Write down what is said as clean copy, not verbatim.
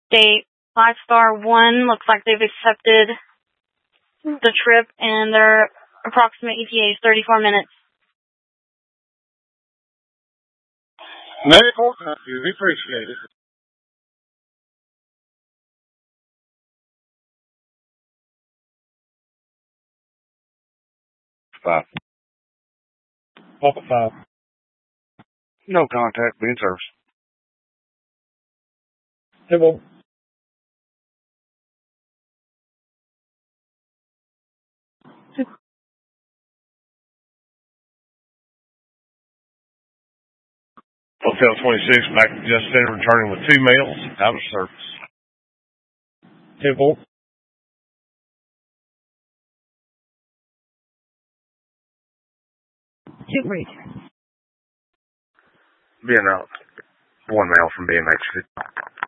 State 5-star 1 looks like they've accepted the trip, and their approximate ETA is 34 minutes. Medical, thank you. We appreciate it. Five. Pop at 5. No contact, being service. Hello. Hotel 26, back to Just Center, returning with 2 males out of service. Hello. Super. Being out. 1 male from BMX.